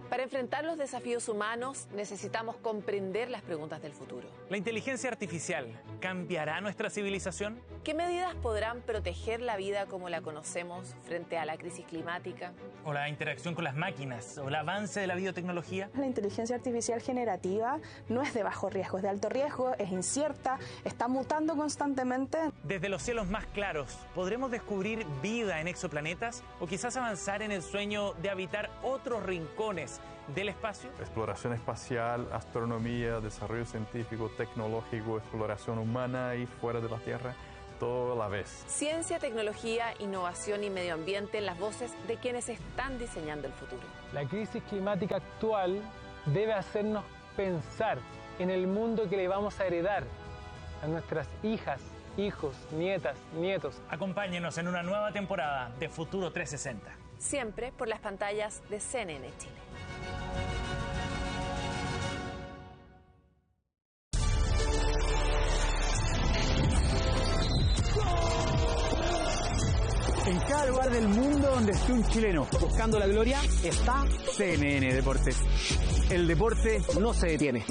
Para enfrentar los desafíos humanos necesitamos comprender las preguntas del futuro. ¿La inteligencia artificial cambiará nuestra civilización? ¿Qué medidas podrán proteger la vida como la conocemos frente a la crisis climática? ¿O la interacción con las máquinas? ¿O el avance de la biotecnología? La inteligencia artificial generativa no es de bajo riesgo, es de alto riesgo, es incierta, está mutando constantemente. Desde los cielos más claros, ¿podremos descubrir vida en exoplanetas? ¿O quizás avanzar en el sueño de habitar otros rincones del espacio? Exploración espacial, astronomía, desarrollo científico, tecnológico, exploración humana y fuera de la Tierra, todo a la vez. Ciencia, tecnología, innovación y medio ambiente en las voces de quienes están diseñando el futuro. La crisis climática actual debe hacernos pensar en el mundo que le vamos a heredar a nuestras hijas, hijos, nietas, nietos. Acompáñenos en una nueva temporada de Futuro 360. Siempre por las pantallas de CNN Chile. En cada lugar del mundo donde esté un chileno buscando la gloria, está CNN Deportes. El deporte no se detiene.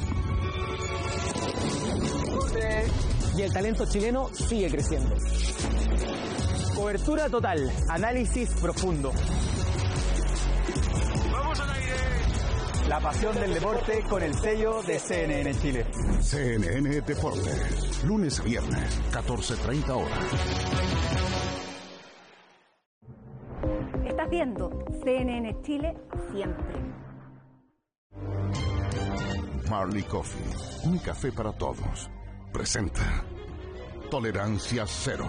Y el talento chileno sigue creciendo. Cobertura total, análisis profundo. ¡Vamos al aire! La pasión del deporte con el sello de CNN Chile. CNN Deportes, lunes a viernes, 14:30 horas. Estás viendo CNN Chile siempre. Marley Coffee, un café para todos. Presenta Tolerancia Cero.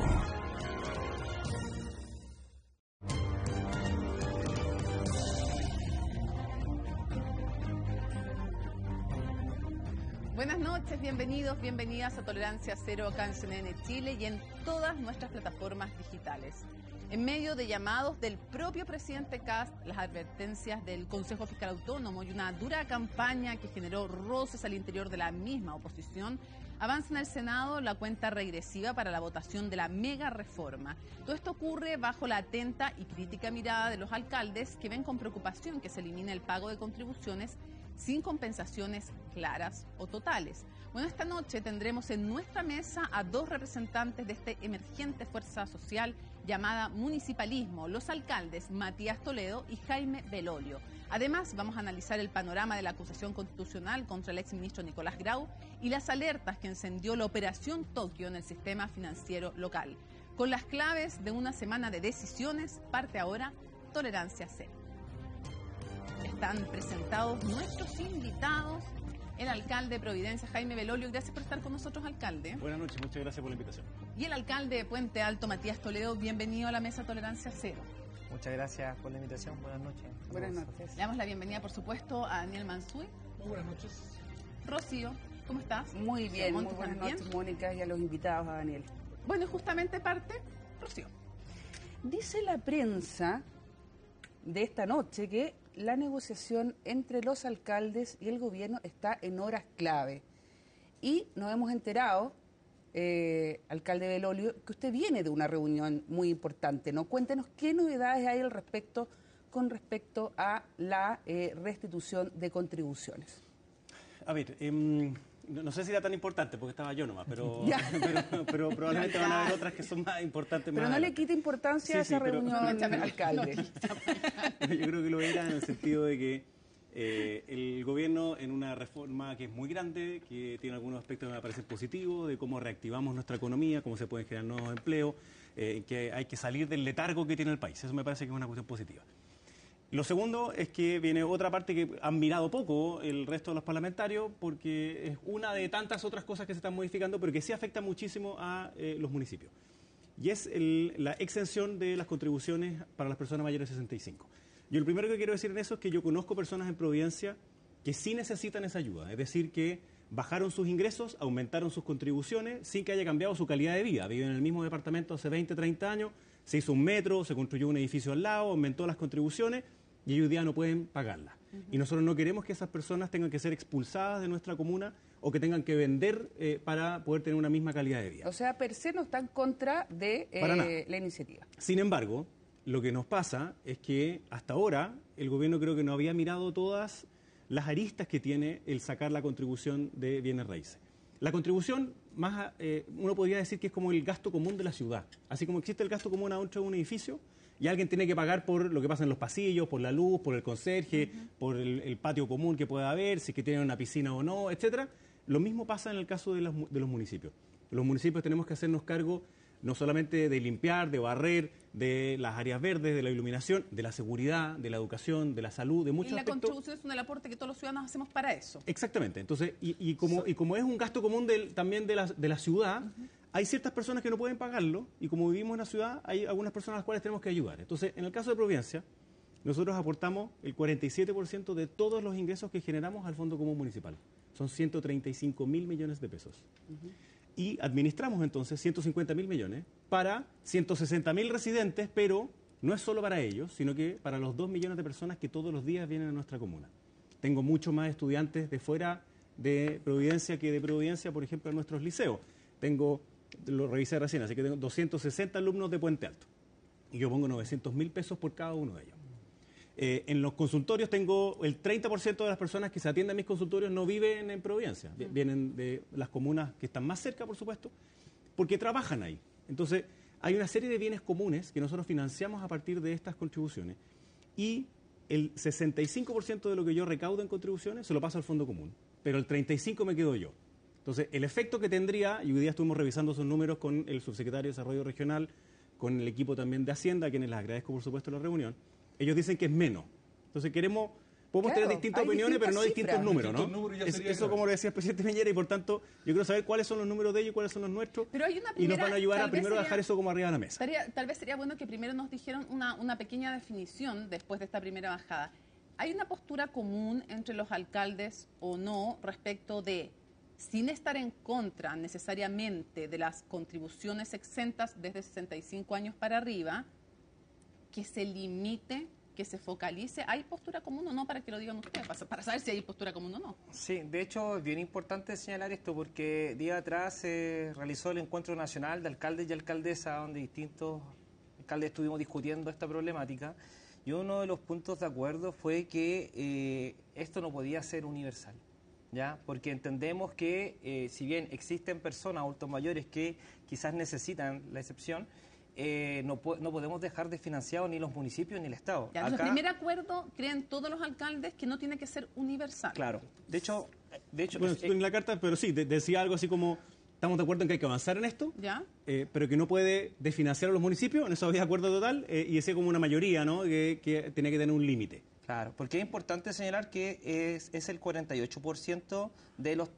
Buenas noches, bienvenidos, bienvenidas a Tolerancia Cero acá en CNN Chile y en todas nuestras plataformas digitales. En medio de llamados del propio presidente Kast, las advertencias del Consejo Fiscal Autónomo y una dura campaña que generó roces al interior de la misma oposición, avanza en el Senado la cuenta regresiva para la votación de la mega reforma. Todo esto ocurre bajo la atenta y crítica mirada de los alcaldes que ven con preocupación que se elimine el pago de contribuciones sin compensaciones claras o totales. Bueno, esta noche tendremos en nuestra mesa a dos representantes de esta emergente fuerza social llamada municipalismo, los alcaldes Matías Toledo y Jaime Belolio. Además, vamos a analizar el panorama de la acusación constitucional contra el exministro Nicolás Grau y las alertas que encendió la Operación Tokio en el sistema financiero local. Con las claves de una semana de decisiones, parte ahora Tolerancia Cero. Están presentados nuestros invitados, el alcalde de Providencia, Jaime Belolio. Gracias por estar con nosotros, alcalde. Buenas noches, muchas gracias por la invitación. Y el alcalde de Puente Alto, Matías Toledo, bienvenido a la mesa Tolerancia Cero. Muchas gracias por la invitación, buenas noches. Buenas noches. Le damos la bienvenida, por supuesto, a Daniel Mansuy. Muy buenas noches. Rocío, ¿cómo estás? Muy bien, muy buenas noches, Mónica, y a los invitados, a Daniel. Bueno, justamente parte, Rocío. Dice la prensa de esta noche que la negociación entre los alcaldes y el gobierno está en horas clave. Y nos hemos enterado, alcalde Belolio, que usted viene de una reunión muy importante, ¿no? Cuéntenos qué novedades hay con respecto a la restitución de contribuciones. A ver, no sé si era tan importante porque estaba yo nomás, pero probablemente van a haber otras que son más importantes. Pero no le quite importancia a esa reunión, alcalde. Yo creo que lo era en el sentido de que el gobierno, en una reforma que es muy grande, que tiene algunos aspectos que me parecen positivos, de cómo reactivamos nuestra economía, cómo se pueden generar nuevos empleos, que hay que salir del letargo que tiene el país. Eso me parece que es una cuestión positiva. Lo segundo es que viene otra parte que han mirado poco el resto de los parlamentarios, porque es una de tantas otras cosas que se están modificando, pero que sí afecta muchísimo a los municipios. Y es la exención de las contribuciones para las personas mayores de 65. Yo lo primero que quiero decir en eso es que yo conozco personas en Providencia que sí necesitan esa ayuda, es decir, que bajaron sus ingresos, aumentaron sus contribuciones sin que haya cambiado su calidad de vida. Viven en el mismo departamento hace 20, 30 años, se hizo un metro, se construyó un edificio al lado, aumentó las contribuciones y ellos hoy día no pueden pagarlas. Y nosotros no queremos que esas personas tengan que ser expulsadas de nuestra comuna o que tengan que vender para poder tener una misma calidad de vida. O sea, per se no está en contra de la iniciativa. Sin embargo, lo que nos pasa es que hasta ahora el gobierno creo que no había mirado todas las aristas que tiene el sacar la contribución de bienes raíces. La contribución, uno podría decir que es como el gasto común de la ciudad. Así como existe el gasto común adentro de un edificio y alguien tiene que pagar por lo que pasa en los pasillos, por la luz, por el conserje, por el patio común que pueda haber, si es que tienen una piscina o no, etcétera. Lo mismo pasa en el caso de los municipios. Los municipios tenemos que hacernos cargo no solamente de limpiar, de barrer, de las áreas verdes, de la iluminación, de la seguridad, de la educación, de la salud, de muchos aspectos. Y la contribución es un aporte que todos los ciudadanos hacemos para eso. Exactamente. Entonces, y como es un gasto común también de la ciudad, hay ciertas personas que no pueden pagarlo, y como vivimos en la ciudad, hay algunas personas a las cuales tenemos que ayudar. Entonces, en el caso de Providencia, nosotros aportamos el 47% de todos los ingresos que generamos al Fondo Común Municipal. Son 135.000 millones de pesos. Y administramos entonces 150.000 millones para 160.000 residentes, pero no es solo para ellos, sino que para los 2 millones de personas que todos los días vienen a nuestra comuna. Tengo muchos más estudiantes de fuera de Providencia que de Providencia, por ejemplo, en nuestros liceos. Lo revisé recién, así que tengo 260 alumnos de Puente Alto. Y yo pongo 900.000 pesos por cada uno de ellos. En los consultorios tengo el 30% de las personas que se atienden a mis consultorios no viven en Providencia, vienen de las comunas que están más cerca, por supuesto, porque trabajan ahí. Entonces, hay una serie de bienes comunes que nosotros financiamos a partir de estas contribuciones y el 65% de lo que yo recaudo en contribuciones se lo paso al Fondo Común, pero el 35% me quedo yo. Entonces, el efecto que tendría, y hoy día estuvimos revisando esos números con el subsecretario de Desarrollo Regional, con el equipo también de Hacienda, a quienes les agradezco, por supuesto, la reunión. Ellos dicen que es menos. Entonces podemos tener distintas opiniones, pero no distintos números, ¿no? Eso como lo decía el presidente Piñera, y por tanto yo quiero saber cuáles son los números de ellos y cuáles son los nuestros. Pero hay una y nos van a ayudar a primero dejar eso como arriba de la mesa. Tal vez sería bueno que primero nos dijeran una pequeña definición después de esta primera bajada. ¿Hay una postura común entre los alcaldes o no respecto de, sin estar en contra necesariamente de las contribuciones exentas desde 65 años para arriba, que se limite, que se focalice? ¿Hay postura común o no, para que lo digan ustedes, para saber si hay postura común o no? Sí, de hecho es bien importante señalar esto porque día atrás se realizó el encuentro nacional de alcaldes y alcaldesas donde distintos alcaldes estuvimos discutiendo esta problemática y uno de los puntos de acuerdo fue que esto no podía ser universal, ¿ya? Porque entendemos que si bien existen personas, adultos mayores, que quizás necesitan la excepción, no podemos dejar desfinanciados ni los municipios ni el Estado. Ya, el primer acuerdo, creen todos los alcaldes que no tiene que ser universal. Claro. De hecho bueno, en la carta, pero sí, decía algo así como, estamos de acuerdo en que hay que avanzar en esto, ¿ya? Pero que no puede desfinanciar a los municipios, en eso había acuerdo total, y decía como una mayoría, ¿no? Que tiene que tener un límite. Claro, porque es importante señalar que es el 48% de los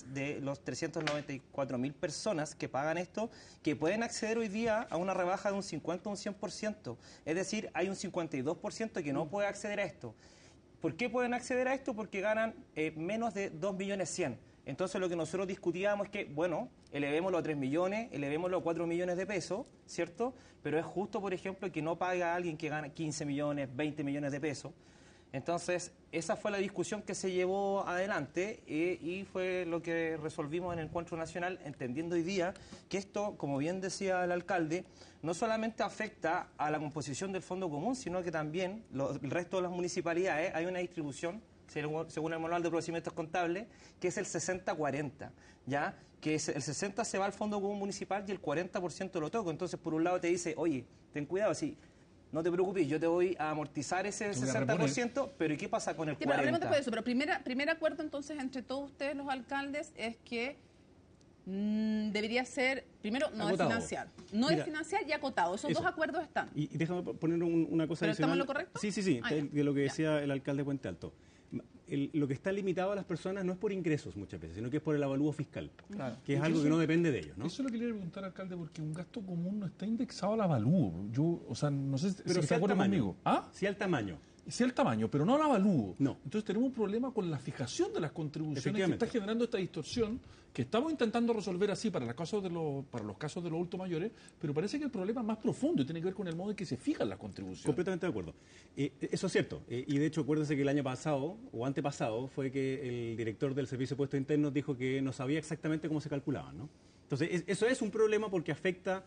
394.000 personas que pagan esto, que pueden acceder hoy día a una rebaja de un 50 o un 100%. Es decir, hay un 52% que no puede acceder a esto. ¿Por qué pueden acceder a esto? Porque ganan menos de 2.100.000. Entonces lo que nosotros discutíamos es que, bueno, elevémoslo a 3 millones, elevémoslo a 4 millones de pesos, ¿cierto? Pero es justo, por ejemplo, que no pague a alguien que gana 15 millones, 20 millones de pesos. Entonces, esa fue la discusión que se llevó adelante y fue lo que resolvimos en el encuentro nacional, entendiendo hoy día que esto, como bien decía el alcalde, no solamente afecta a la composición del Fondo Común, sino que también el resto de las municipalidades hay una distribución, según el manual de procedimientos contables, que es el 60-40, ¿ya? Que el 60% se va al Fondo Común Municipal y el 40% lo toca. Entonces, por un lado te dice, oye, ten cuidado, si no te preocupes, yo te voy a amortizar ese 60%, pero ¿y qué pasa con el 40%? Pero primer acuerdo entonces entre todos ustedes los alcaldes es que debería ser, primero, no desfinanciar. No desfinanciar y acotado. Esos dos acuerdos están. Y déjame poner una cosa ¿Pero adicional. estamos en lo correcto? Sí, de lo que decía el alcalde de Puente Alto. Lo que está limitado a las personas no es por ingresos muchas veces, sino que es por el avalúo fiscal, que es algo que no depende de ellos, ¿no? Eso es lo que le quería preguntar, alcalde, porque un gasto común no está indexado al avalúo. No sé si está de acuerdo conmigo. Sí al tamaño. Sí al tamaño, pero no al avalúo. No. Entonces tenemos un problema con la fijación de las contribuciones que está generando esta distorsión que estamos intentando resolver así para los casos de los adultos mayores, pero parece que el problema es más profundo y tiene que ver con el modo en que se fijan las contribuciones. Completamente de acuerdo. Eso es cierto. Y de hecho, acuérdense que el año pasado o antepasado fue que el director del Servicio de Impuestos Internos dijo que no sabía exactamente cómo se calculaban, ¿no? Entonces, eso es un problema porque afecta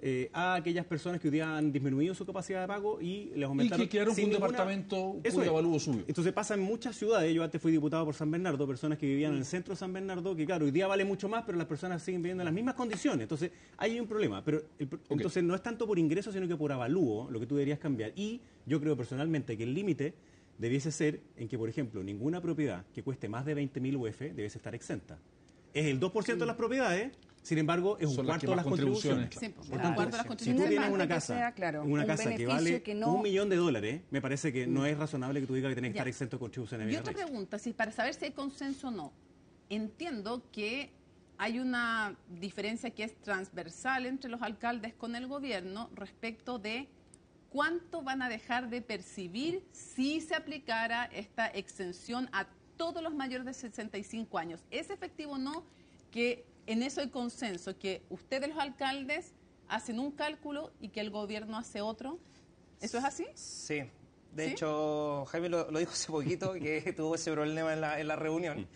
a aquellas personas que hoy día han disminuido su capacidad de pago y les aumentaron. Y que quedaron con un departamento cuyo avalúo subió. Entonces pasa en muchas ciudades. Yo antes fui diputado por San Bernardo, personas que vivían en el centro de San Bernardo, que claro, hoy día vale mucho más, pero las personas siguen viviendo en las mismas condiciones. Entonces hay un problema. Pero entonces no es tanto por ingreso, sino que por avalúo lo que tú deberías cambiar. Y yo creo personalmente que el límite debiese ser en que, por ejemplo, ninguna propiedad que cueste más de 20.000 UF debe estar exenta. Es el 2% de las propiedades. Sin embargo, es un cuarto de las contribuciones. Sí, por tanto, si tú tienes una casa, que vale $1 millón, me parece que no es razonable que tú digas que tienes que estar exento de contribuciones. Y otra pregunta, para saber si hay consenso o no. Entiendo que hay una diferencia que es transversal entre los alcaldes con el gobierno respecto de cuánto van a dejar de percibir si se aplicara esta exención a todos los mayores de 65 años. ¿Es efectivo o no que en eso hay consenso, que ustedes los alcaldes hacen un cálculo y que el gobierno hace otro? ¿Eso es así? Sí. De hecho, Jaime lo dijo hace poquito, que tuvo ese problema en la reunión.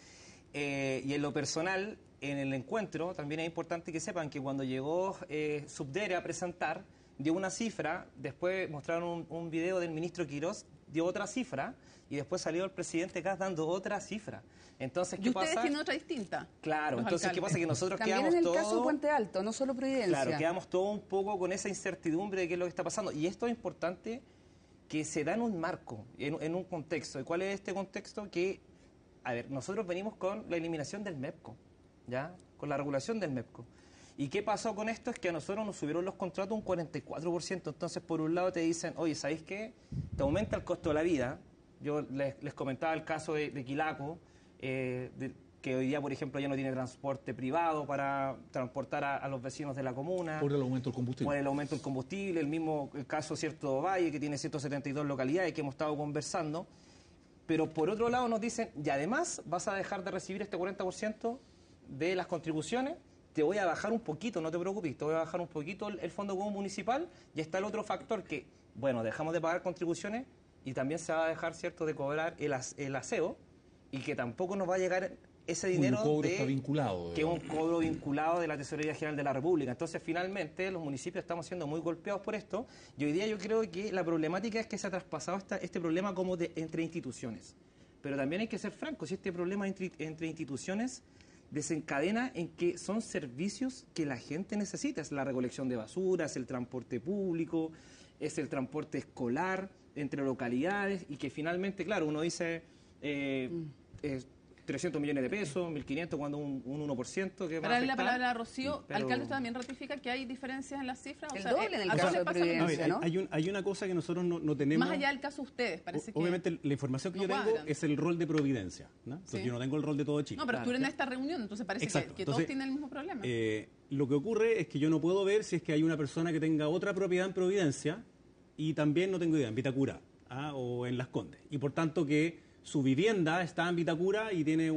Y en lo personal, en el encuentro, también es importante que sepan que cuando llegó Subdere a presentar, dio una cifra, después mostraron un video del ministro Quirós, dio otra cifra, y después salió el presidente Kast dando otra cifra. Entonces, ¿qué pasa? ¿Y ustedes tienen otra distinta? Claro, entonces, ¿qué pasa? Que nosotros también quedamos en el todo... caso Puente Alto, no solo Providencia. Claro, quedamos todo un poco con esa incertidumbre de qué es lo que está pasando. Y esto es importante que se da en un marco, en un contexto. ¿Y cuál es este contexto? Que, a ver, nosotros venimos con la eliminación del MEPCO, ¿ya? Con la regulación del MEPCO. ¿Y qué pasó con esto? Es que a nosotros nos subieron los contratos un 44%. Entonces, por un lado te dicen, oye, ¿sabéis qué? Te aumenta el costo de la vida. Yo les comentaba el caso de Quilaco, que hoy día, por ejemplo, ya no tiene transporte privado para transportar a los vecinos de la comuna. Por el aumento del combustible. Por el aumento del combustible. El caso, cierto, Valle, que tiene 172 localidades que hemos estado conversando. Pero por otro lado nos dicen, y además vas a dejar de recibir este 40% de las contribuciones, te voy a bajar un poquito, no te preocupes, te voy a bajar un poquito el fondo común municipal, y está el otro factor que, bueno, dejamos de pagar contribuciones y también se va a dejar, cierto, de cobrar el aseo, y que tampoco nos va a llegar ese dinero está vinculado, que es un cobro vinculado de la Tesorería General de la República. Entonces, finalmente, los municipios estamos siendo muy golpeados por esto, y hoy día yo creo que la problemática es que se ha traspasado este problema como entre instituciones. Pero también hay que ser francos, si este problema entre instituciones desencadena en que son servicios que la gente necesita. Es la recolección de basura, es el transporte público, es el transporte escolar entre localidades, y que finalmente, claro, uno dice 300 millones de pesos, 1.500 cuando un 1%. Que para darle la palabra a Rocío, alcalde, ¿usted también ratifica que hay diferencias en las cifras? El doble en el caso de Providencia, ¿no? Hay una cosa que nosotros no tenemos... Más allá del caso de ustedes, parece que... Obviamente, la información que yo tengo es el rol de Providencia, ¿no? Entonces, yo no tengo el rol de todo Chile. No, pero tú eres en esta reunión, entonces parece que todos tienen el mismo problema. Lo que ocurre es que yo no puedo ver si es que hay una persona que tenga otra propiedad en Providencia, y también no tengo idea, en Vitacura o en Las Condes. Y por tanto que su vivienda está en Vitacura y tiene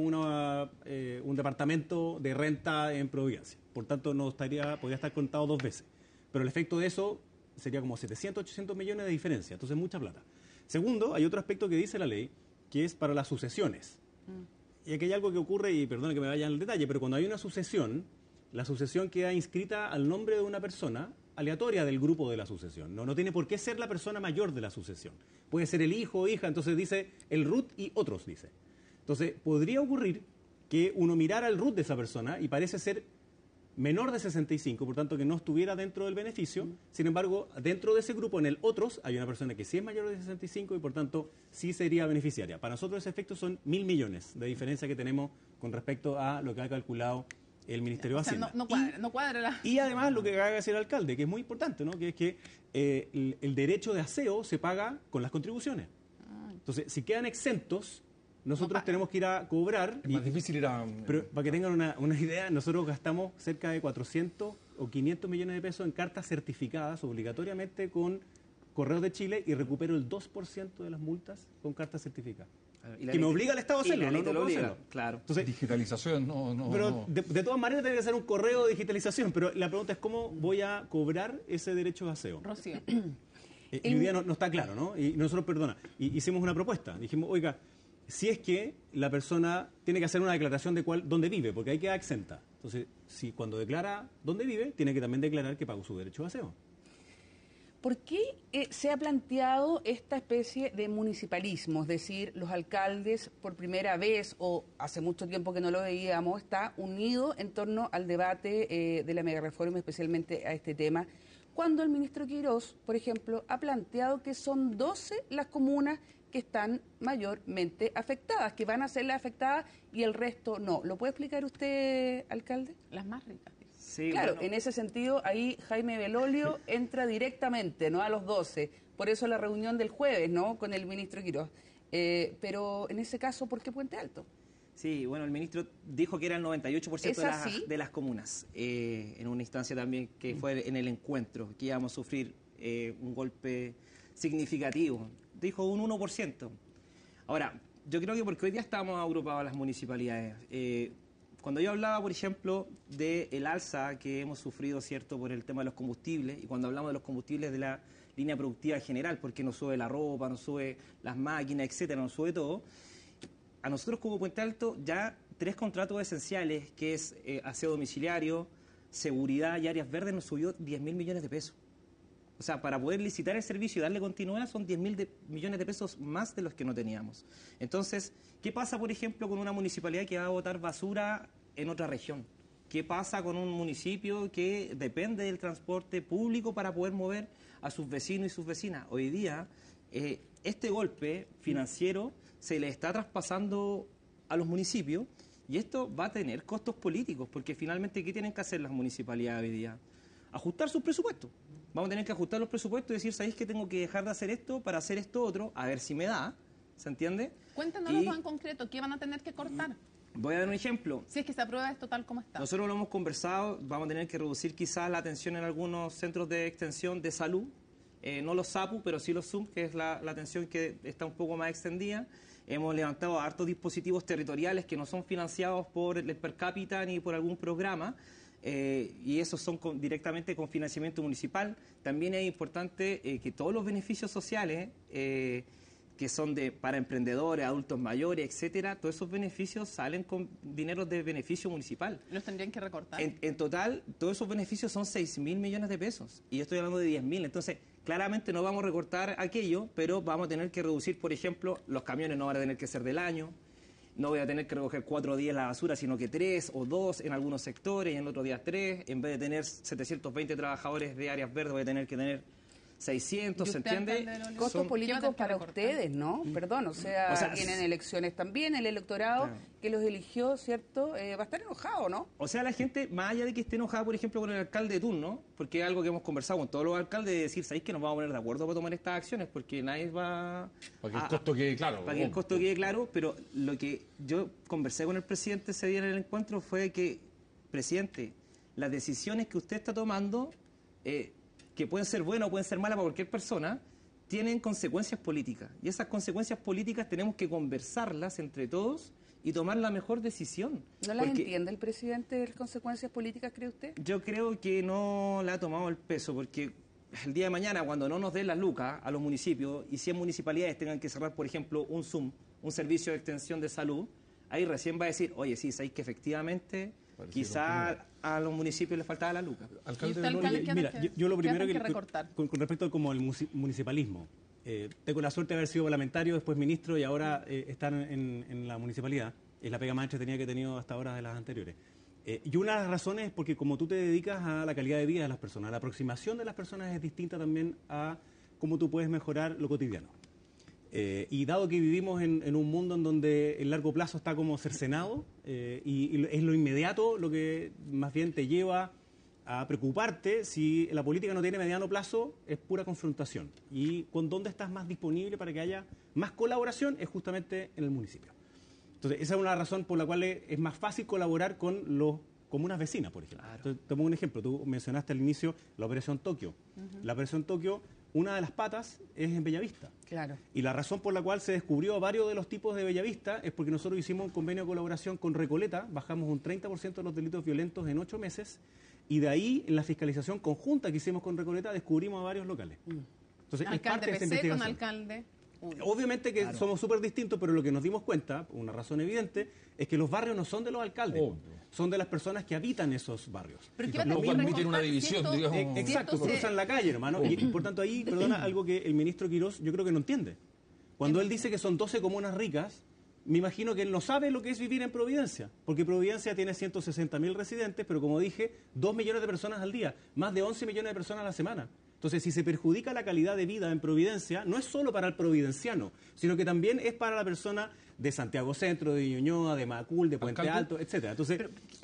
un departamento de renta en Providencia. Por tanto, podría estar contado 2 veces. Pero el efecto de eso sería como 700, 800 millones de diferencia. Entonces, mucha plata. Segundo, hay otro aspecto que dice la ley, que es para las sucesiones. Y aquí hay algo que ocurre, y perdone que me vaya en el detalle, pero cuando hay una sucesión, la sucesión queda inscrita al nombre de una persona aleatoria del grupo de la sucesión. No tiene por qué ser la persona mayor de la sucesión. Puede ser el hijo o hija, entonces dice el RUT y otros, dice. Entonces, podría ocurrir que uno mirara el RUT de esa persona y parece ser menor de 65, por tanto que no estuviera dentro del beneficio. Sin embargo, dentro de ese grupo, en el otros, hay una persona que sí es mayor de 65 y por tanto sí sería beneficiaria. Para nosotros ese efecto son 1.000 millones de diferencia que tenemos con respecto a lo que ha calculado el Ministerio de Hacienda. No cuadra y además lo que acaba de decir el alcalde, que es muy importante, ¿no? Que es que el derecho de aseo se paga con las contribuciones. Entonces, si quedan exentos, nosotros tenemos que ir a cobrar. Es más difícil ir a... Pero para que tengan una idea, nosotros gastamos cerca de 400 o 500 millones de pesos en cartas certificadas obligatoriamente con Correos de Chile, y recupero el 2% de las multas con cartas certificadas. Que me obliga al Estado a hacerlo, no puedo hacerlo. Claro. Entonces, digitalización, no. Pero no. De todas maneras tiene que ser un correo de digitalización, pero la pregunta es cómo voy a cobrar ese derecho de aseo. Rocío. Y hoy día no está claro, ¿no? Y nosotros, hicimos una propuesta. Dijimos, oiga, si es que la persona tiene que hacer una declaración de dónde vive, porque ahí queda exenta. Entonces, si cuando declara dónde vive, tiene que también declarar que pagó su derecho de aseo. ¿Por qué se ha planteado esta especie de municipalismo? Es decir, los alcaldes por primera vez, o hace mucho tiempo que no lo veíamos, está unido en torno al debate de la megareforma, especialmente a este tema, cuando el ministro Quirós, por ejemplo, ha planteado que son 12 las comunas que están mayormente afectadas, que van a ser las afectadas y el resto no. ¿Lo puede explicar usted, alcalde? Las más ricas. Sí, claro, bueno. en ese sentido, ahí Jaime Belolio entra directamente, ¿no?, a los 12. Por eso la reunión del jueves, ¿no?, con el ministro Quirós. Pero en ese caso, ¿por qué Puente Alto? Sí, bueno, el ministro dijo que era el 98% de las comunas, en una instancia también que fue en el encuentro, que íbamos a sufrir un golpe significativo. Dijo un 1%. Ahora, yo creo que porque hoy día estamos agrupados a las municipalidades. Cuando yo hablaba, por ejemplo, del alza que hemos sufrido, ¿cierto?, por el tema de los combustibles, y cuando hablamos de los combustibles de la línea productiva en general, porque nos sube la ropa, nos sube las máquinas, etcétera, nos sube todo, a nosotros como Puente Alto ya 3 contratos esenciales, que es aseo domiciliario, seguridad y áreas verdes, nos subió 10.000 millones de pesos. O sea, para poder licitar el servicio y darle continuidad son 10.000 millones de pesos más de los que no teníamos. Entonces, ¿qué pasa, por ejemplo, con una municipalidad que va a botar basura en otra región? ¿Qué pasa con un municipio que depende del transporte público para poder mover a sus vecinos y sus vecinas? Hoy día, este golpe financiero se le está traspasando a los municipios y esto va a tener costos políticos, porque finalmente, ¿qué tienen que hacer las municipalidades hoy día? Ajustar sus presupuestos. Vamos a tener que ajustar los presupuestos y decir, ¿sabéis que tengo que dejar de hacer esto para hacer esto otro? A ver si me da, ¿se entiende? Cuéntanos en concreto, ¿qué van a tener que cortar? Voy a dar un ejemplo. Si es que se aprueba esto tal como está. Nosotros lo hemos conversado, vamos a tener que reducir quizás la atención en algunos centros de extensión de salud, no los SAPU, pero sí los SUM, que es la atención que está un poco más extendida. Hemos levantado hartos dispositivos territoriales que no son financiados por el per cápita ni por algún programa, y esos son directamente con financiamiento municipal. También es importante que todos los beneficios sociales que son para emprendedores, adultos mayores, etcétera, todos esos beneficios salen con dinero de beneficio municipal. ¿Los tendrían que recortar? En total, todos esos beneficios son 6.000 millones de pesos y yo estoy hablando de 10.000. Entonces, claramente no vamos a recortar aquello, pero vamos a tener que reducir, por ejemplo, los camiones no van a tener que ser del año. No voy a tener que recoger 4 días la basura, sino que 3 o 2 en algunos sectores y en otros días 3. En vez de tener 720 trabajadores de áreas verdes, voy a tener que tener 600, ¿se entiende? Costos políticos para ustedes, ¿no? Perdón, o sea, tienen elecciones también, el electorado que los eligió, ¿cierto? Va a estar enojado, ¿no? O sea, la gente, más allá de que esté enojada, por ejemplo, con el alcalde de turno, porque es algo que hemos conversado con todos los alcaldes, de decir, ¿sabéis que nos vamos a poner de acuerdo para tomar estas acciones? Porque nadie va... Para que el costo quede claro. Para que el costo quede claro, pero lo que yo conversé con el presidente ese día en el encuentro fue que, presidente, las decisiones que usted está tomando... que pueden ser buenas o pueden ser malas para cualquier persona, tienen consecuencias políticas. Y esas consecuencias políticas tenemos que conversarlas entre todos y tomar la mejor decisión. ¿No las entiende el presidente de las consecuencias políticas, cree usted? Yo creo que no le ha tomado el peso, porque el día de mañana, cuando no nos den las lucas a los municipios y 100 municipalidades tengan que cerrar, por ejemplo, un SUM, un servicio de extensión de salud, ahí recién va a decir, oye, sí, sabéis que efectivamente... Quizá a los municipios les faltaba la luca. Mira, yo lo primero que recortar con respecto como al municipalismo, tengo la suerte de haber sido parlamentario, después ministro y ahora estar en la municipalidad. Es la pega más entretenida que he tenido hasta ahora de las anteriores. Y una de las razones es porque como tú te dedicas a la calidad de vida de las personas, la aproximación de las personas es distinta también a cómo tú puedes mejorar lo cotidiano. Y dado que vivimos en un mundo en donde el largo plazo está como cercenado y es lo inmediato lo que más bien te lleva a preocuparte, si la política no tiene mediano plazo, es pura confrontación. Y con dónde estás más disponible para que haya más colaboración es justamente en el municipio. Entonces, esa es una razón por la cual es más fácil colaborar con los comunas vecinas, por ejemplo. Claro. Entonces, te pongo un ejemplo. Tú mencionaste al inicio la Operación Tokio. La Operación Tokio, una de las patas es en Bellavista. Claro. Y la razón por la cual se descubrió varios de los tipos de Bellavista es porque nosotros hicimos un convenio de colaboración con Recoleta, bajamos un 30% de los delitos violentos en 8 meses, y de ahí, en la fiscalización conjunta que hicimos con Recoleta, descubrimos a varios locales. Entonces, alcalde es parte de esta PC investigación. con alcalde Obviamente que somos súper distintos, pero lo que nos dimos cuenta, una razón evidente, es que los barrios no son de los alcaldes, son de las personas que habitan esos barrios. Pero ¿qué permiten una división, digamos? Exacto, cruzan la calle, hermano. Y por tanto ahí, perdona, algo que el ministro Quirós yo creo que no entiende. Cuando él dice que son 12 comunas ricas, me imagino que él no sabe lo que es vivir en Providencia, porque Providencia tiene 160.000 residentes, pero como dije, 2 millones de personas al día, más de 11 millones de personas a la semana. Entonces, si se perjudica la calidad de vida en Providencia, no es solo para el providenciano, sino que también es para la persona de Santiago Centro, de Ñuñoa, de Macul, de Puente Alto, etcétera. Entonces,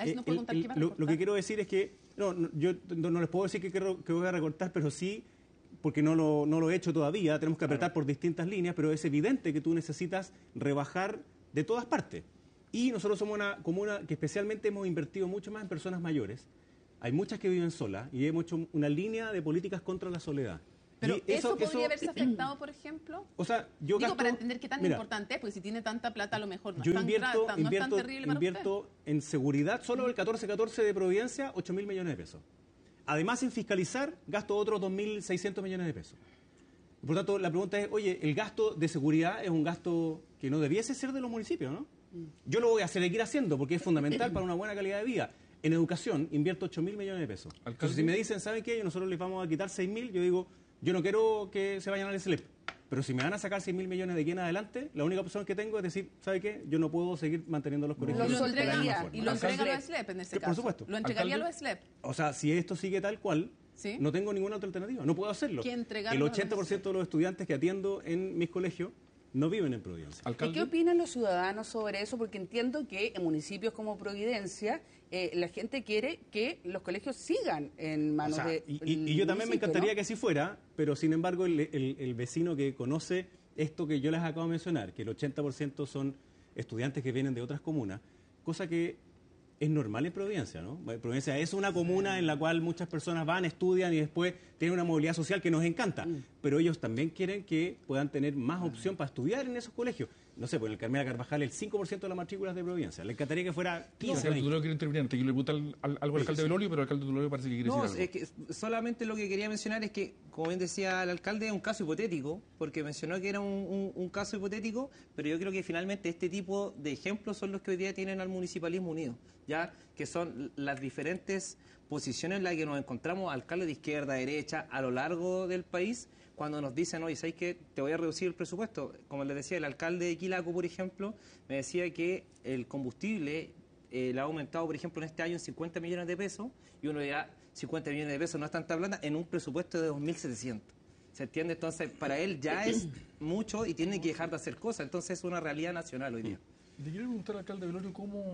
lo que quiero decir es que, yo no les puedo decir que voy a recortar, pero sí, porque no lo he hecho todavía, tenemos que apretar por distintas líneas, pero es evidente que tú necesitas rebajar de todas partes. Y nosotros somos una comuna que especialmente hemos invertido mucho más en personas mayores. Hay muchas que viven solas y hemos hecho una línea de políticas contra la soledad. Pero eso podría haberse afectado, por ejemplo. O sea, yo digo, para entender qué tan importante es, porque si tiene tanta plata, a lo mejor no es tan terrible para invierto en seguridad, solo el 1414 de Providencia, 8.000 millones de pesos. Además, en fiscalizar, gasto otros 2.600 millones de pesos. Por tanto, la pregunta es, oye, el gasto de seguridad es un gasto que no debiese ser de los municipios, ¿no? Yo lo voy a seguir haciendo porque es fundamental para una buena calidad de vida. En educación invierto 8.000 millones de pesos. Entonces, si me dicen, ¿saben qué? Nosotros les vamos a quitar 6.000, yo digo, yo no quiero que se vayan al SLEP. Pero si me van a sacar 6.000 millones de aquí en adelante, la única opción que tengo es decir, ¿sabe qué? Yo no puedo seguir manteniendo los colegios. Y lo entrega a los SLEP en ese caso. Por supuesto. Lo entregaría a los SLEP. O sea, si esto sigue tal cual, no tengo ninguna otra alternativa. No puedo hacerlo. El 80% de los estudiantes que atiendo en mis colegios no viven en Providencia. ¿Y qué opinan los ciudadanos sobre eso? Porque entiendo que en municipios como Providencia la gente quiere que los colegios sigan en manos de... Y yo también me encantaría que así fuera, pero sin embargo el vecino que conoce esto que yo les acabo de mencionar, que el 80% son estudiantes que vienen de otras comunas, cosa que es normal en Providencia, ¿no? Providencia es una comuna en la cual muchas personas van, estudian y después tienen una movilidad social que nos encanta, pero ellos también quieren que puedan tener más opción para estudiar en esos colegios. No sé, pues en el Carmela Carvajal el 5% de las matrículas de Providencia. Le encantaría que fuera 15. Alcalde Tulio quiere intervenir antes. Yo le pregunto algo al alcalde Belolio, pero el alcalde Tulio parece que quiere decir algo. Es que solamente lo que quería mencionar es que, como bien decía el alcalde, es un caso hipotético, porque mencionó que era un caso hipotético, pero yo creo que finalmente este tipo de ejemplos son los que hoy día tienen al municipalismo unido, ya que son las diferentes posiciones en las que nos encontramos, alcaldes de izquierda, derecha, a lo largo del país, cuando nos dicen, oye, ¿sabes qué? Te voy a reducir el presupuesto. Como les decía, el alcalde de Quilaco, por ejemplo, me decía que el combustible le ha aumentado, por ejemplo, en este año en 50 millones de pesos, y uno dirá, 50 millones de pesos no es tanta plata, en un presupuesto de 2.700. ¿Se entiende? Entonces, para él ya es mucho y tiene que dejar de hacer cosas. Entonces, es una realidad nacional hoy día. Le quiero preguntar al alcalde Belolio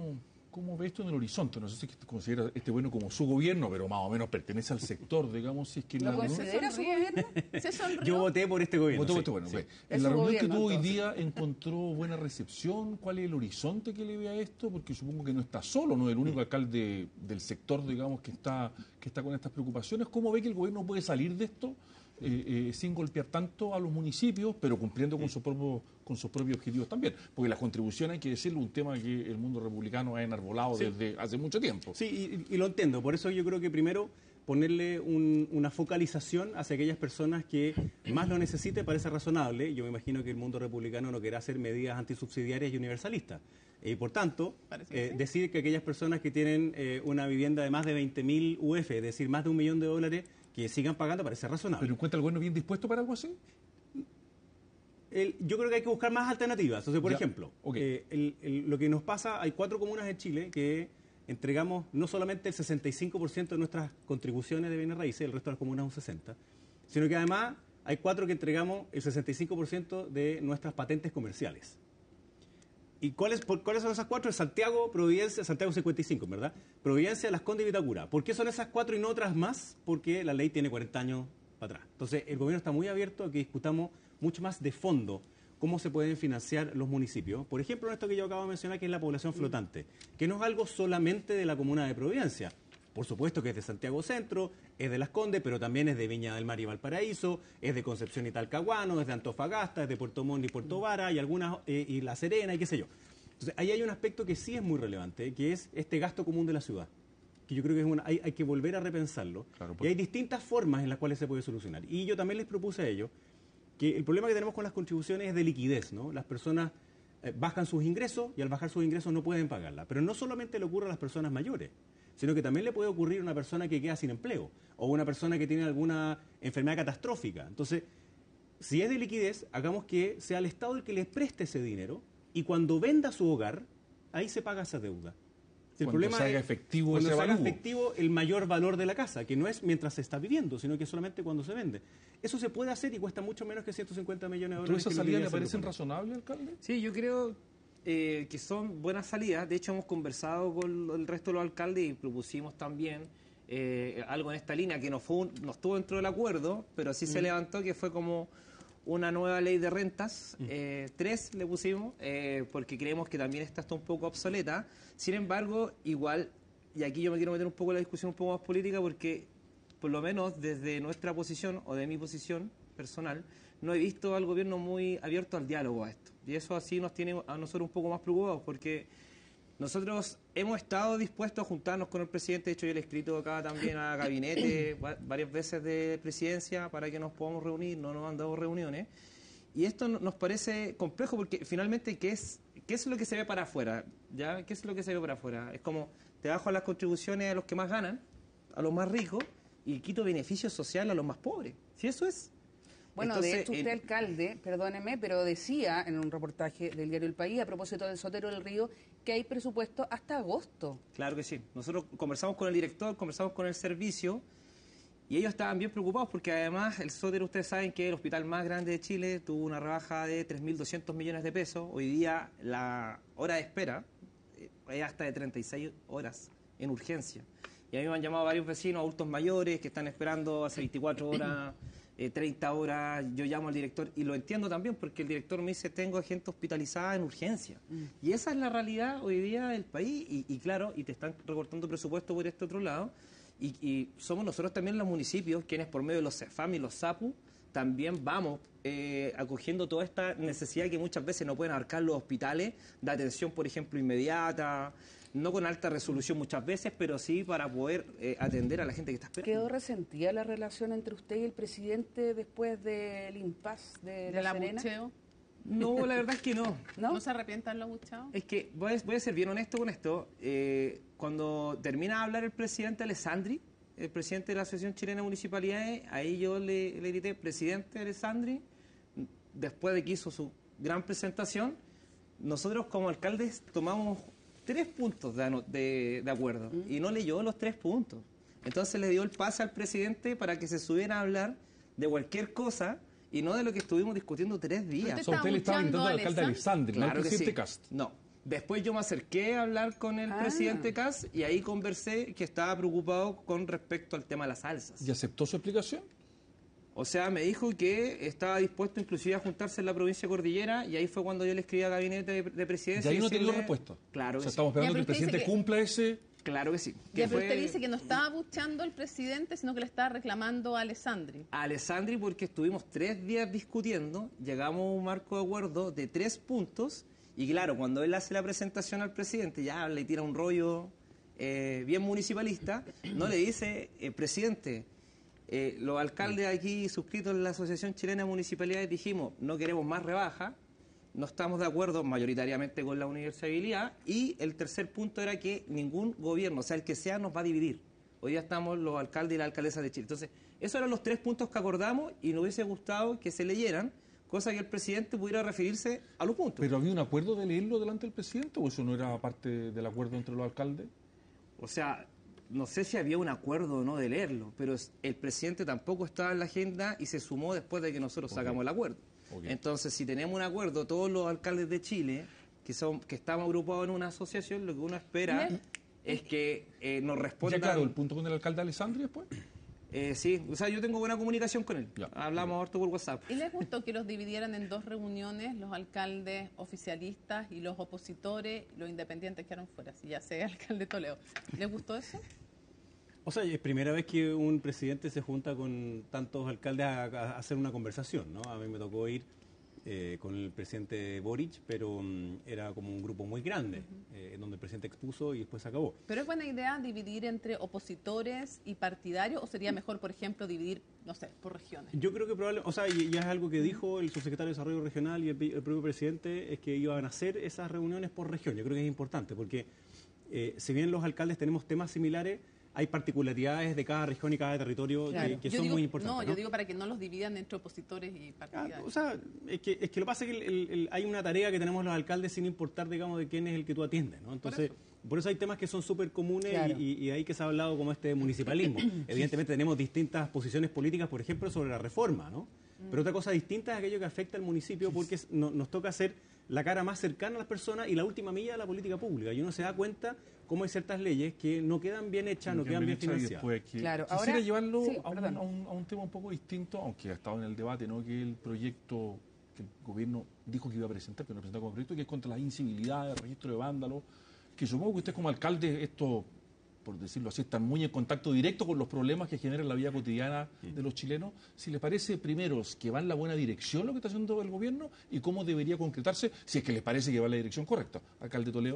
cómo ve esto en el horizonte. No sé si considera este bueno como su gobierno, pero más o menos pertenece al sector, digamos, si es que... ¿Lo considera su gobierno? Yo voté por este gobierno. Votó por este, bueno. En la reunión que tuvo hoy día, ¿encontró buena recepción? ¿Cuál es el horizonte que le ve a esto? Porque supongo que no está solo, no es el único alcalde del sector, digamos, que está con estas preocupaciones. ¿Cómo ve que el gobierno puede salir de esto sin golpear tanto a los municipios, pero cumpliendo con sus propios objetivos también? Porque las contribuciones, hay que decirlo, un tema que el mundo republicano ha enarbolado desde hace mucho tiempo. Sí, y lo entiendo. Por eso yo creo que primero ponerle una focalización hacia aquellas personas que más lo necesiten parece razonable. Yo me imagino que el mundo republicano no querrá hacer medidas antisubsidiarias y universalistas. Y por tanto, decir que aquellas personas que tienen una vivienda de más de 20.000 UF, es decir, más de $1 millón, que sigan pagando parece razonable. ¿Pero encuentra el gobierno bien dispuesto para algo así? Yo creo que hay que buscar más alternativas. Entonces, por ejemplo, lo que nos pasa, hay 4 comunas en Chile que entregamos no solamente el 65% de nuestras contribuciones de bienes raíces, el resto de las comunas un 60%, sino que además hay 4 que entregamos el 65% de nuestras patentes comerciales. ¿Y cuáles son esas 4? Santiago, Providencia, Santiago 55, ¿verdad? Providencia, Las Condes y Vitacura. ¿Por qué son esas 4 y no otras más? Porque la ley tiene 40 años para atrás. Entonces, el gobierno está muy abierto a que discutamos mucho más de fondo cómo se pueden financiar los municipios. Por ejemplo, esto que yo acabo de mencionar, que es la población flotante, que no es algo solamente de la comuna de Providencia. Por supuesto que es de Santiago Centro, es de Las Condes, pero también es de Viña del Mar y Valparaíso, es de Concepción y Talcahuano, es de Antofagasta, es de Puerto Montt y Puerto Vara, y La Serena, y qué sé yo. Entonces, ahí hay un aspecto que sí es muy relevante, que es este gasto común de la ciudad, que yo creo que hay que volver a repensarlo. Claro, y hay distintas formas en las cuales se puede solucionar. Y yo también les propuse a ellos que el problema que tenemos con las contribuciones es de liquidez, ¿no? Las personas bajan sus ingresos y al bajar sus ingresos no pueden pagarla. Pero no solamente le ocurre a las personas mayores, sino que también le puede ocurrir a una persona que queda sin empleo o una persona que tiene alguna enfermedad catastrófica. Entonces, si es de liquidez, hagamos que sea el Estado el que les preste ese dinero y cuando venda su hogar, ahí se paga esa deuda. El problema se haga es efectivo cuando ese se haga avalúo. efectivo el mayor valor de la casa, que no es mientras se está viviendo, sino que solamente cuando se vende. Eso se puede hacer y cuesta mucho menos que 150 millones de dólares. ¿Todas esas salidas le parecen razonables, alcalde? Sí, yo creo que son buenas salidas. De hecho, hemos conversado con el resto de los alcaldes y propusimos también algo en esta línea que no estuvo dentro del acuerdo, pero sí se levantó, que fue como una nueva ley de rentas. 3 le pusimos, porque creemos que también esta está un poco obsoleta. Sin embargo, igual, y aquí yo me quiero meter un poco en la discusión un poco más política, porque por lo menos desde nuestra posición o de mi posición personal, no he visto al gobierno muy abierto al diálogo a esto. Y eso así nos tiene a nosotros un poco más preocupados, porque nosotros hemos estado dispuestos a juntarnos con el presidente. De hecho, yo le he escrito acá también a gabinete varias veces de presidencia para que nos podamos reunir, no nos han dado reuniones. Y esto nos parece complejo porque finalmente, ¿qué es lo que se ve para afuera? ¿Ya? ¿Qué es lo que se ve para afuera? Es como, te bajo las contribuciones a los que más ganan, a los más ricos, y quito beneficios sociales a los más pobres. ¿Sí eso es? Bueno, Entonces, de hecho usted, alcalde, perdóneme, pero decía en un reportaje del diario El País, a propósito del Sotero del Río, que hay presupuesto hasta agosto. Claro que sí. Nosotros conversamos con el director, conversamos con el servicio, y ellos estaban bien preocupados porque además el Sotero, ustedes saben que es el hospital más grande de Chile, tuvo una rebaja de 3.200 millones de pesos. Hoy día la hora de espera es hasta de 36 horas en urgencia. Y a mí me han llamado varios vecinos, adultos mayores, que están esperando hace 24 horas, 30 horas. Yo llamo al director y lo entiendo también porque el director me dice, tengo gente hospitalizada en urgencia. Y esa es la realidad hoy día del país y claro, y te están recortando presupuesto por este otro lado. Y somos nosotros también los municipios quienes por medio de los CEFAM y los SAPU también vamos acogiendo toda esta necesidad que muchas veces no pueden abarcar los hospitales de atención, por ejemplo, inmediata, no con alta resolución muchas veces, pero sí para poder atender a la gente que está esperando. ¿Quedó resentida la relación entre usted y el presidente después del impasse de La Serena? abucheo? No, la verdad es que no. ¿No se arrepientan los abucheados? Es que voy a ser bien honesto con esto. Cuando termina de hablar el presidente Alessandri, el presidente de la Asociación Chilena de Municipalidades, ahí yo le grité, presidente Alessandri, después de que hizo su gran presentación, nosotros como alcaldes tomamos 3 puntos de acuerdo y no leyó los 3 puntos. Entonces le dio el pase al presidente para que se subiera a hablar de cualquier cosa y no de lo que estuvimos discutiendo 3 días. O sea, usted le estaba gritando al alcalde Alessandri, no al presidente Kast. No. Después yo me acerqué a hablar con el presidente Kast y ahí conversé que estaba preocupado con respecto al tema de las salsas. ¿Y aceptó su explicación? O sea, me dijo que estaba dispuesto inclusive a juntarse en la provincia de Cordillera y ahí fue cuando yo le escribí al gabinete de presidencia. ¿Y ahí no tenía respuesta? Claro que sí. Estamos esperando que el presidente cumpla ese... Claro que sí. Ya, pero usted dice que no estaba abucheando al presidente, sino que le estaba reclamando a Alessandri. A Alessandri porque estuvimos 3 días discutiendo, llegamos a un marco de acuerdo de 3 puntos y claro, cuando él hace la presentación al presidente, ya le tira un rollo bien municipalista, no le dice, presidente, los alcaldes aquí suscritos en la Asociación Chilena de Municipalidades dijimos, no queremos más rebaja, no estamos de acuerdo mayoritariamente con la universabilidad y el tercer punto era que ningún gobierno, o sea, el que sea, nos va a dividir. Hoy ya estamos los alcaldes y la alcaldesa de Chile. Entonces, esos eran los 3 puntos que acordamos y nos hubiese gustado que se leyeran, cosa que el presidente pudiera referirse a los puntos. ¿Pero había un acuerdo de leerlo delante del presidente o eso no era parte del acuerdo entre los alcaldes? O sea, no sé si había un acuerdo o no de leerlo, pero el presidente tampoco estaba en la agenda y se sumó después de que nosotros sacamos el acuerdo. Entonces, si tenemos un acuerdo, todos los alcaldes de Chile, que estamos agrupados en una asociación, lo que uno espera es que nos respondan... ¿Ya claro el punto con el alcalde Alessandri después? Sí, o sea, yo tengo buena comunicación con él. Hablamos harto por WhatsApp. ¿Y les gustó que los dividieran en 2 reuniones, los alcaldes oficialistas y los opositores, los independientes quedaron fuera? Si ya sé, alcalde Toledo. ¿Les gustó eso? O sea, es primera vez que un presidente se junta con tantos alcaldes a hacer una conversación, ¿no? A mí me tocó ir con el presidente Boric, pero era como un grupo muy grande, en donde el presidente expuso y después se acabó. ¿Pero es buena idea dividir entre opositores y partidarios o sería mejor, por ejemplo, dividir no sé, por regiones? Yo creo que probablemente, o sea, ya es algo que dijo el subsecretario de Desarrollo Regional y el propio presidente, es que iban a hacer esas reuniones por región. Yo creo que es importante porque si bien los alcaldes tenemos temas similares, hay particularidades de cada región y cada territorio que son muy importantes. No, yo digo para que no los dividan entre opositores y partidarios. O sea, es que lo que pasa es que hay una tarea que tenemos los alcaldes sin importar, digamos, de quién es el que tú atiendes, ¿no? Entonces, por eso hay temas que son súper comunes y ahí que se ha hablado como este municipalismo. Evidentemente tenemos distintas posiciones políticas, por ejemplo, sobre la reforma, ¿no? Pero otra cosa distinta es aquello que afecta al municipio porque nos toca hacer la cara más cercana a las personas y la última milla de la política pública. Y uno se da cuenta cómo hay ciertas leyes que no quedan bien hechas, no quedan bien financiadas. Quisiera llevarlo a un tema un poco distinto, aunque ha estado en el debate, ¿no? Que el proyecto que el gobierno dijo que iba a presentar, que no presentó como proyecto, que es contra las incivilidades, el registro de vándalos, que supongo que usted como alcalde, esto, por decirlo así, están muy en contacto directo con los problemas que generan la vida cotidiana de los chilenos. Si les parece, primero, que va en la buena dirección lo que está haciendo el gobierno y cómo debería concretarse, si es que les parece que va en la dirección correcta. Alcalde Toledo.